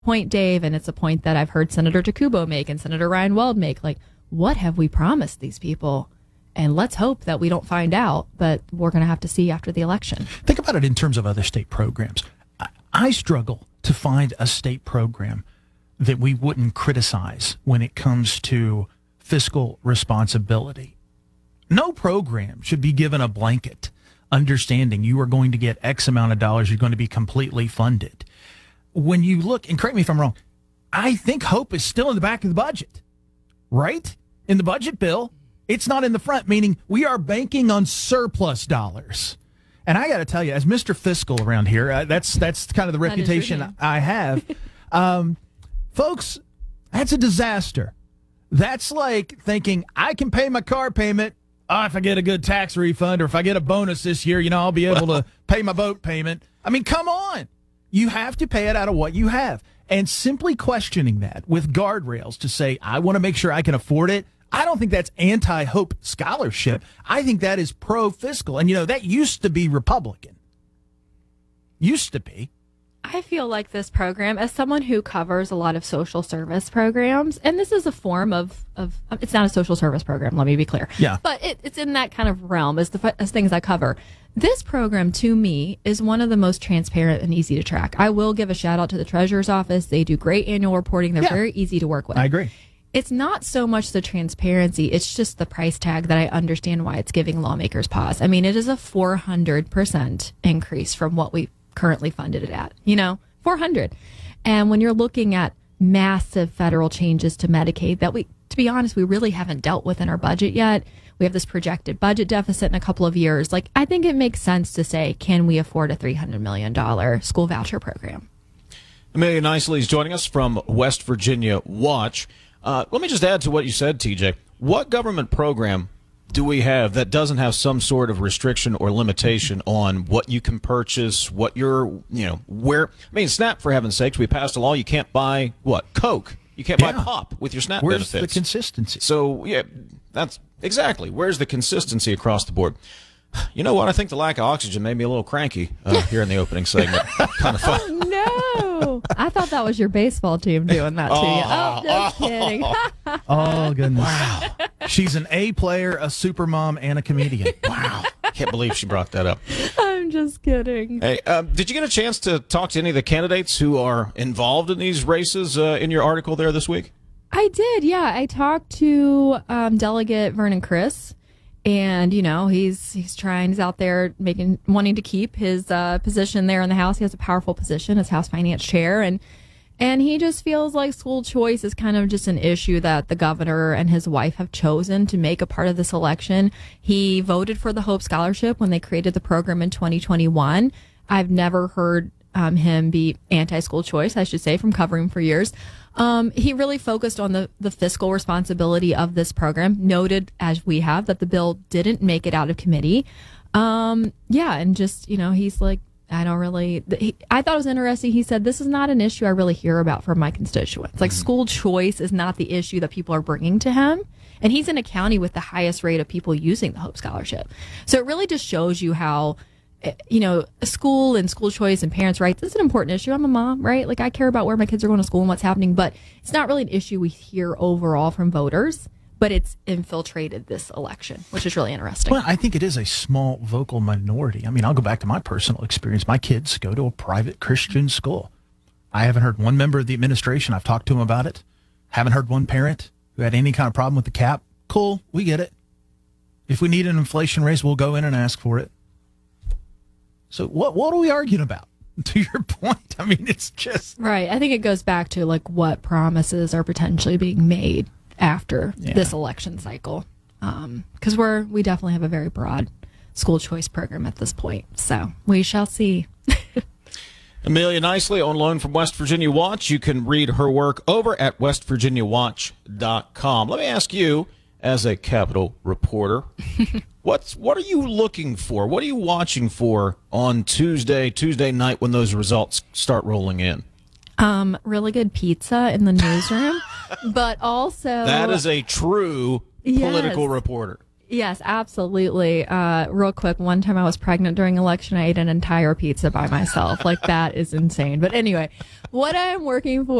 point, Dave, and it's a point that I've heard Senator Takubo make and Senator Ryan Weld make. Like, what have we promised these people? And let's hope that we don't find out, but we're going to have to see after the election. Think about it in terms of other state programs. I struggle to find a state program that we wouldn't criticize when it comes to fiscal responsibility. No program should be given a blanket understanding you are going to get X amount of dollars, you're going to be completely funded. When you look, and correct me if I'm wrong, I think hope is still in the back of the budget, right? In the budget bill, it's not in the front, meaning we are banking on surplus dollars. And I got to tell you, as Mr. Fiscal around here, that's kind of the reputation I have. Folks, that's a disaster. That's like thinking I can pay my car payment. Oh, if I get a good tax refund or if I get a bonus this year, I'll be able to pay my boat payment. I mean, come on. You have to pay it out of what you have. And simply questioning that with guardrails to say, I want to make sure I can afford it, I don't think that's anti-hope scholarship. I think that is pro-fiscal. And, that used to be Republican. Used to be. I feel like this program, as someone who covers a lot of social service programs, and this is a form of it's not a social service program, let me be clear. Yeah. But it's in that kind of realm as things I cover. This program, to me, is one of the most transparent and easy to track. I will give a shout out to the Treasurer's Office. They do great annual reporting. They're very easy to work with. I agree. It's not so much the transparency, it's just the price tag that I understand why it's giving lawmakers pause. I mean, it is a 400% increase from what we currently funded it at, 400. And when you're looking at massive federal changes to Medicaid that to be honest, we really haven't dealt with in our budget yet. We have this projected budget deficit in a couple of years. Like, I think it makes sense to say, can we afford a $300 million school voucher program? Amelia Nicely is joining us from West Virginia Watch. Let me just add to what you said, TJ. What government program do we have that doesn't have some sort of restriction or limitation on what you can purchase, what you're, where? I mean, SNAP, for heaven's sakes, we passed a law. You can't buy, Coke. You can't buy pop with your SNAP benefits. Where's the consistency? So, that's exactly. Where's the consistency across the board? You know what? I think the lack of oxygen made me a little cranky here in the opening segment. Kind of fun. Oh, no. I thought that was your baseball team doing that to you. Oh, just kidding. Oh, goodness. Wow. She's an A player, a super mom, and a comedian. Wow. Can't believe she brought that up. I'm just kidding. Hey, did you get a chance to talk to any of the candidates who are involved in these races in your article there this week? I did, yeah. I talked to Delegate Vernon Criss. And, he's trying, he's out there wanting to keep his position there in the House. He has a powerful position as House Finance Chair. And he just feels like school choice is kind of just an issue that the governor and his wife have chosen to make a part of this election. He voted for the Hope Scholarship when they created the program in 2021. I've never heard him be anti-school choice, I should say, from covering for years. He really focused on the fiscal responsibility of this program, noted, as we have, that the bill didn't make it out of committee. And just, he's like, I thought it was interesting. He said, this is not an issue I really hear about from my constituents. Like, school choice is not the issue that people are bringing to him. And he's in a county with the highest rate of people using the Hope Scholarship. So it really just shows you how, school and school choice and parents' rights is an important issue. I'm a mom, right? Like, I care about where my kids are going to school and what's happening, but it's not really an issue we hear overall from voters, but it's infiltrated this election, which is really interesting. Well, I think it is a small vocal minority. I mean, I'll go back to my personal experience. My kids go to a private Christian school. I haven't heard one member of the administration. I've talked to them about it. Haven't heard one parent who had any kind of problem with the cap. Cool, we get it. If we need an inflation raise, we'll go in and ask for it. So what are we arguing about? To your point, I mean, it's just... Right. I think it goes back to, what promises are potentially being made after this election cycle. Because we definitely have a very broad school choice program at this point. So we shall see. Amelia Nicely on loan from West Virginia Watch. You can read her work over at westvirginiawatch.com. Let me ask you, as a Capitol reporter, what are you looking for? What are you watching for on Tuesday night when those results start rolling in? Really good pizza in the newsroom, but also... That is a true political reporter. Yes, absolutely. Real quick, one time I was pregnant during election, I ate an entire pizza by myself. Like, that is insane. But anyway, what I am working for